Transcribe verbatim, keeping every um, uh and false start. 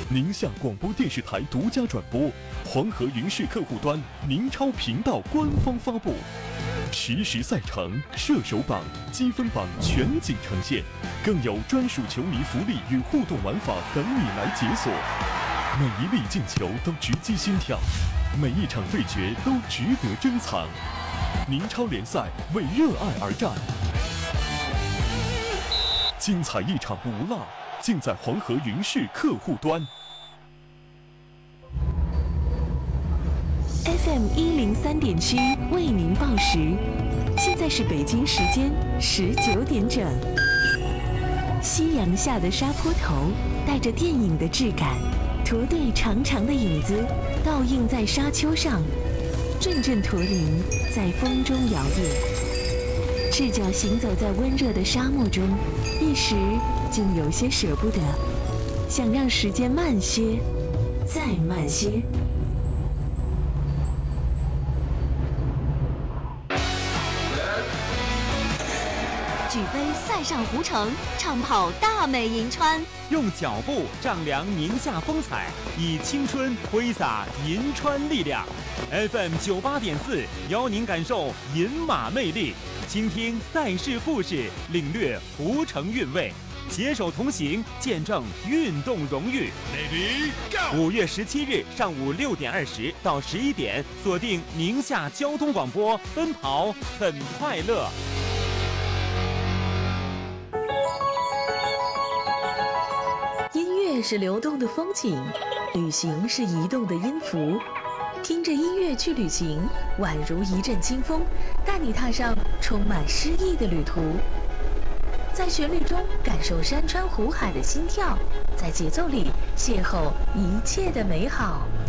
宁夏广播电视台独家转播，黄河云视客户端宁超频道官方发布，实时赛程、射手榜、积分榜全景呈现，更有专属球迷福利与互动玩法等你来解锁。每一粒进球都直击心跳，每一场对决都值得珍藏。宁超联赛为热爱而战，精彩一场不落，尽在黄河云视客户端。 F M 一零三点七为您报时，现在是北京时间十九点整。夕阳下的沙坡头带着电影的质感，驼队长长的影子倒映在沙丘上，阵阵驼铃在风中摇曳。赤脚行走在温热的沙漠中，一时竟有些舍不得，想让时间慢些，再慢些。 举杯塞上湖城，畅跑大美银川， 用脚步丈量宁夏风采，以青春挥洒银川力量。F M 九八点四，邀您感受银马魅力，倾听赛事故事，领略湖城韵味，携手同行，见证运动荣誉。五月十七日上午六点二十到十一点，锁定宁夏交通广播，奔跑很快乐。 音乐是流动的风景，旅行是移动的音符。听着音乐去旅行，宛如一阵清风，带你踏上充满诗意的旅途。在旋律中感受山川湖海的心跳，在节奏里邂逅一切的美好。